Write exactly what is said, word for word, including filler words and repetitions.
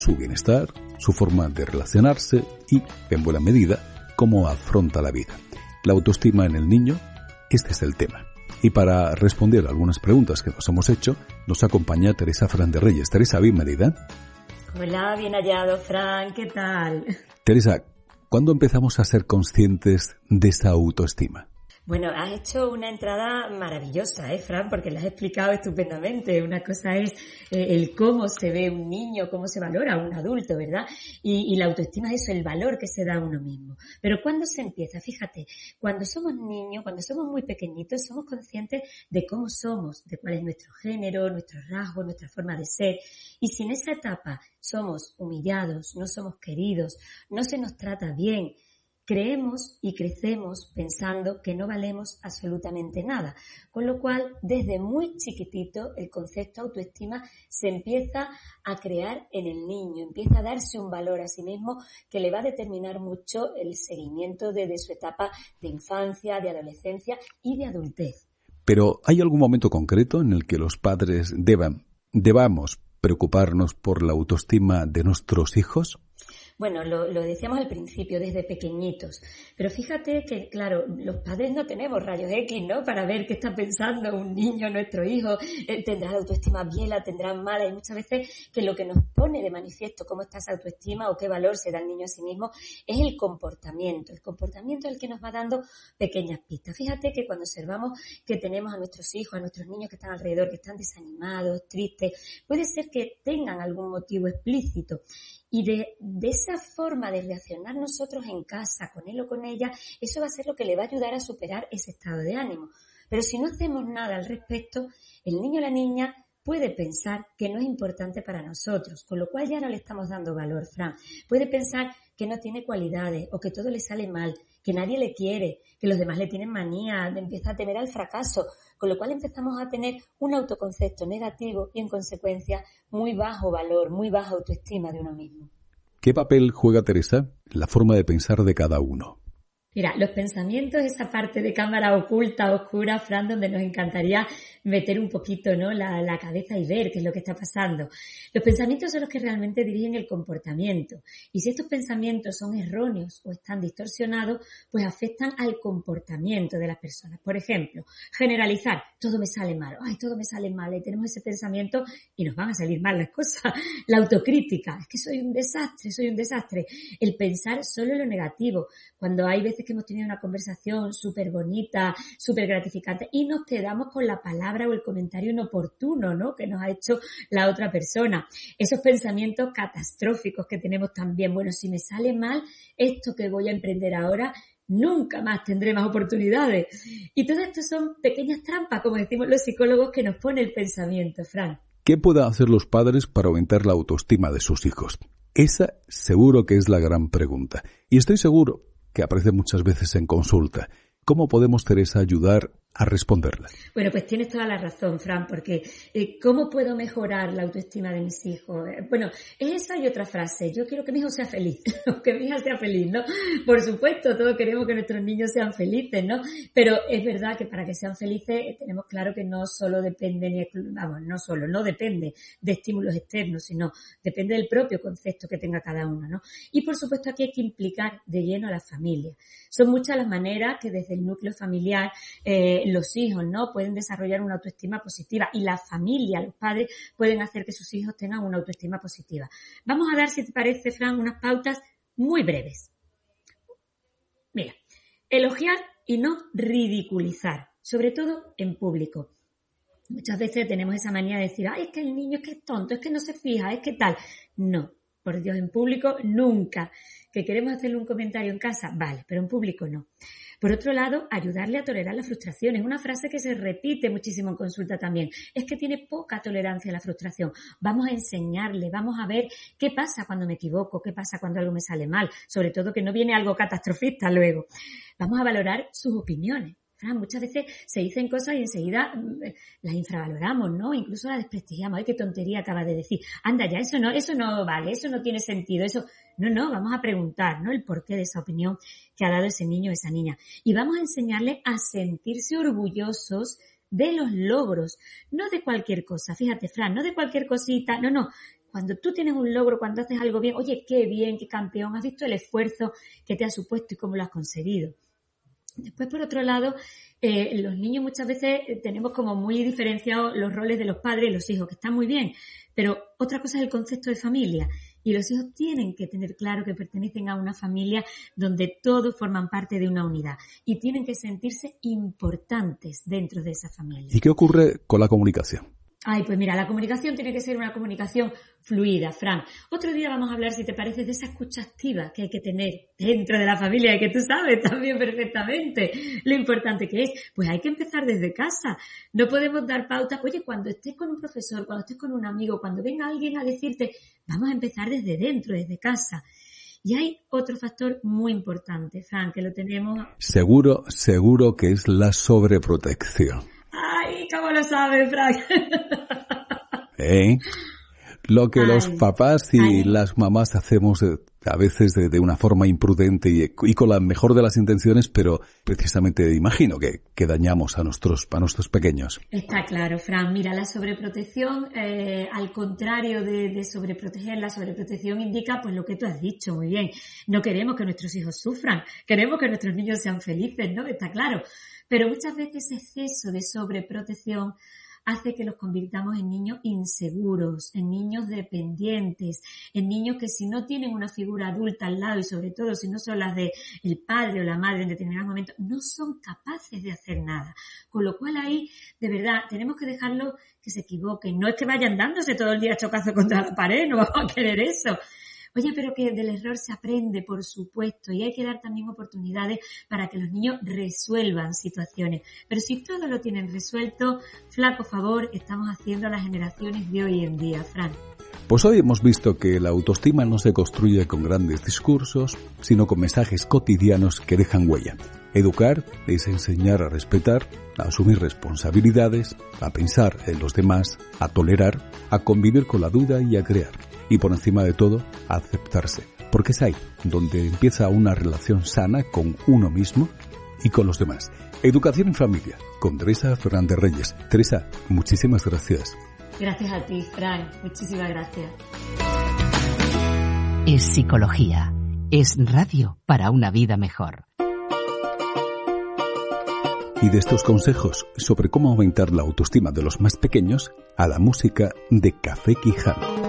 su bienestar, su forma de relacionarse y, en buena medida, cómo afronta la vida. La autoestima en el niño, este es el tema. Y para responder a algunas preguntas que nos hemos hecho, nos acompaña Teresa Fran de Reyes. Teresa, bienvenida. Hola, bien hallado, Fran, ¿qué tal? Teresa, ¿cuándo empezamos a ser conscientes de esa autoestima? Bueno, has hecho una entrada maravillosa, ¿eh, Fran? Porque la has explicado estupendamente. Una cosa es eh, el cómo se ve un niño, cómo se valora un adulto, ¿verdad? Y, y la autoestima es eso, el valor que se da a uno mismo. Pero ¿cuándo se empieza? Fíjate, cuando somos niños, cuando somos muy pequeñitos, somos conscientes de cómo somos, de cuál es nuestro género, nuestros rasgos, nuestra forma de ser. Y si en esa etapa somos humillados, no somos queridos, no se nos trata bien, creemos y crecemos pensando que no valemos absolutamente nada, con lo cual desde muy chiquitito el concepto autoestima se empieza a crear en el niño, empieza a darse un valor a sí mismo que le va a determinar mucho el seguimiento de, de su etapa de infancia, de adolescencia y de adultez. Pero ¿hay algún momento concreto en el que los padres deban, debamos preocuparnos por la autoestima de nuestros hijos? Bueno, lo, lo decíamos al principio, desde pequeñitos. Pero fíjate que, claro, los padres no tenemos rayos X, ¿no? Para ver qué está pensando un niño, nuestro hijo. Eh, tendrá la autoestima bien, la tendrá mala. Y muchas veces que lo que nos pone de manifiesto cómo está esa autoestima o qué valor se da el niño a sí mismo es el comportamiento. El comportamiento es el que nos va dando pequeñas pistas. Fíjate que cuando observamos que tenemos a nuestros hijos, a nuestros niños que están alrededor, que están desanimados, tristes, puede ser que tengan algún motivo explícito. Y de, de esa forma de reaccionar nosotros en casa, con él o con ella, eso va a ser lo que le va a ayudar a superar ese estado de ánimo. Pero si no hacemos nada al respecto, el niño o la niña puede pensar que no es importante para nosotros, con lo cual ya no le estamos dando valor, Fran. Puede pensar que no tiene cualidades o que todo le sale mal, que nadie le quiere, que los demás le tienen manía, empieza a temer al fracaso, con lo cual empezamos a tener un autoconcepto negativo y en consecuencia muy bajo valor, muy baja autoestima de uno mismo. ¿Qué papel juega, Teresa, la forma de pensar de cada uno? Mira, los pensamientos, esa parte de cámara oculta, oscura, Fran, donde nos encantaría meter un poquito, ¿no?, la, la cabeza y ver qué es lo que está pasando. Los pensamientos son los que realmente dirigen el comportamiento. Y si estos pensamientos son erróneos o están distorsionados, pues afectan al comportamiento de las personas. Por ejemplo, generalizar, todo me sale mal, ay, todo me sale mal, y tenemos ese pensamiento y nos van a salir mal las cosas. La autocrítica, es que soy un desastre, soy un desastre. El pensar solo en lo negativo, cuando hay veces que hemos tenido una conversación súper bonita, súper gratificante y nos quedamos con la palabra o el comentario inoportuno, ¿no?, que nos ha hecho la otra persona. Esos pensamientos catastróficos que tenemos también. Bueno, si me sale mal esto que voy a emprender ahora, nunca más tendré más oportunidades. Y todo esto son pequeñas trampas, como decimos los psicólogos, que nos pone el pensamiento, Fran. ¿Qué pueden hacer los padres para aumentar la autoestima de sus hijos? Esa seguro que es la gran pregunta. Y estoy seguro que aparece muchas veces en consulta. ¿Cómo podemos, Teresa, ayudar a responderla? Bueno, pues tienes toda la razón, Fran, porque eh, ¿cómo puedo mejorar la autoestima de mis hijos? Eh, bueno, es esa y otra frase. Yo quiero que mi hijo sea feliz, que mi hija sea feliz, ¿no? Por supuesto, todos queremos que nuestros niños sean felices, ¿no? Pero es verdad que para que sean felices eh, tenemos claro que no solo depende, ni vamos, no solo, no depende de estímulos externos, sino depende del propio concepto que tenga cada uno, ¿no? Y por supuesto aquí hay que implicar de lleno a la familia. Son muchas las maneras que desde el núcleo familiar eh, los hijos, ¿no?, pueden desarrollar una autoestima positiva y la familia, los padres, pueden hacer que sus hijos tengan una autoestima positiva. Vamos a dar, si te parece, Fran, unas pautas muy breves. Mira, elogiar y no ridiculizar, sobre todo en público. Muchas veces tenemos esa manía de decir, ay, es que el niño es que es tonto, es que no se fija, es que tal. No, por Dios, en público nunca. ¿Que queremos hacerle un comentario en casa? Vale, pero en público no. Por otro lado, ayudarle a tolerar la frustración. Es una frase que se repite muchísimo en consulta también. Es que tiene poca tolerancia a la frustración. Vamos a enseñarle, vamos a ver qué pasa cuando me equivoco, qué pasa cuando algo me sale mal. Sobre todo que no viene algo catastrofista luego. Vamos a valorar sus opiniones. Fran, muchas veces se dicen cosas y enseguida eh, las infravaloramos, ¿no? Incluso las desprestigiamos. ¡Ay, qué tontería acaba de decir! Anda ya, eso no, eso no vale, eso no tiene sentido, eso... No, no, vamos a preguntar, ¿no?, el porqué de esa opinión que ha dado ese niño o esa niña. Y vamos a enseñarle a sentirse orgullosos de los logros, no de cualquier cosa. Fíjate, Fran, no de cualquier cosita, no, no. Cuando tú tienes un logro, cuando haces algo bien, oye, qué bien, qué campeón, has visto el esfuerzo que te ha supuesto y cómo lo has conseguido. Después, por otro lado, eh, los niños muchas veces tenemos como muy diferenciados los roles de los padres y los hijos, que están muy bien, pero otra cosa es el concepto de familia. Y los hijos tienen que tener claro que pertenecen a una familia donde todos forman parte de una unidad y tienen que sentirse importantes dentro de esa familia. ¿Y qué ocurre con la comunicación? Ay, pues mira, la comunicación tiene que ser una comunicación fluida, Fran. Otro día vamos a hablar, si te parece, de esa escucha activa que hay que tener dentro de la familia y que tú sabes también perfectamente lo importante que es. Pues hay que empezar desde casa. No podemos dar pautas. Oye, cuando estés con un profesor, cuando estés con un amigo, cuando venga alguien a decirte, vamos a empezar desde dentro, desde casa. Y hay otro factor muy importante, Fran, que lo tenemos... Seguro, seguro que es la sobreprotección. ¡Ay, cómo lo sabes, Frank! ¿Eh? Lo que ay, los papás y ay. las mamás hacemos a veces de, de una forma imprudente y, y con la mejor de las intenciones, pero precisamente imagino que, que dañamos a nuestros, a nuestros pequeños. Está claro, Fran. Mira, la sobreprotección, eh, al contrario de, de sobreproteger, la sobreprotección indica pues lo que tú has dicho, muy bien. No queremos que nuestros hijos sufran, queremos que nuestros niños sean felices, ¿no? Está claro. Pero muchas veces exceso de sobreprotección hace que los convirtamos en niños inseguros, en niños dependientes, en niños que si no tienen una figura adulta al lado y sobre todo si no son las de el padre o la madre en determinados momentos, no son capaces de hacer nada. Con lo cual ahí, de verdad, tenemos que dejarlo que se equivoquen. No es que vayan dándose todo el día chocazo contra la pared, no vamos a querer eso. Oye, pero que del error se aprende, por supuesto, y hay que dar también oportunidades para que los niños resuelvan situaciones. Pero si todo lo tienen resuelto, flaco favor estamos haciendo a las generaciones de hoy en día, Fran. Pues hoy hemos visto que la autoestima no se construye con grandes discursos, sino con mensajes cotidianos que dejan huella. Educar es enseñar a respetar, a asumir responsabilidades, a pensar en los demás, a tolerar, a convivir con la duda y a crear. Y por encima de todo, a aceptarse. Porque es ahí donde empieza una relación sana con uno mismo y con los demás. Educación en familia, con Teresa Fernández Reyes. Teresa, muchísimas gracias. Gracias a ti, Fran. Muchísimas gracias. Es psicología. Es radio para una vida mejor. Y de estos consejos sobre cómo aumentar la autoestima de los más pequeños a la música de Café Quijano.